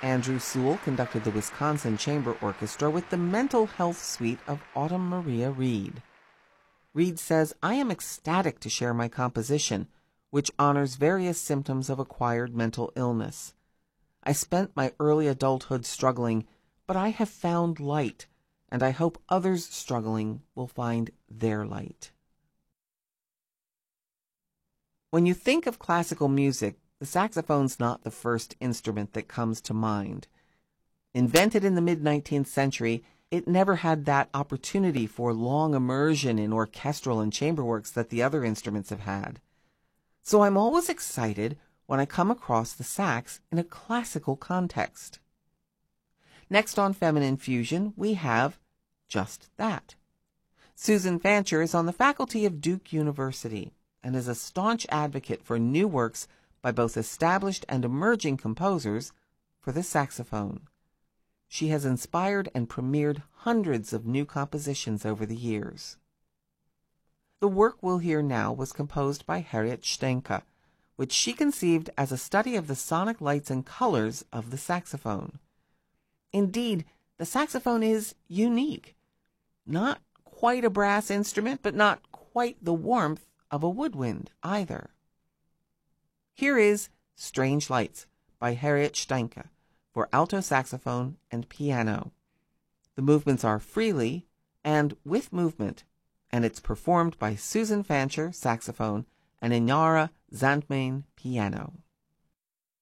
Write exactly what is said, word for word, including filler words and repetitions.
Andrew Sewell conducted the Wisconsin Chamber Orchestra with the Mental Health Suite of Autumn Maria Reed. Reed says, "I am ecstatic to share my composition, which honors various symptoms of acquired mental illness. I spent my early adulthood struggling, but I have found light, and I hope others struggling will find their light." When you think of classical music, the saxophone's not the first instrument that comes to mind. Invented in the mid-nineteenth century, it never had that opportunity for long immersion in orchestral and chamber works that the other instruments have had. So I'm always excited when I come across the sax in a classical context. Next on Feminine Fusion, we have just that. Susan Fancher is on the faculty of Duke University and is a staunch advocate for new works by both established and emerging composers for the saxophone. She has inspired and premiered hundreds of new compositions over the years. The work we'll hear now was composed by Harriet Stenka, which she conceived as a study of the sonic lights and colors of the saxophone. Indeed, the saxophone is unique. Not quite a brass instrument, but not quite the warmth of a woodwind either. Here is Strange Lights by Harriet Stenka for alto saxophone and piano. The movements are freely and with movement, and it's performed by Susan Fancher, saxophone, and Inara Zantmain, piano.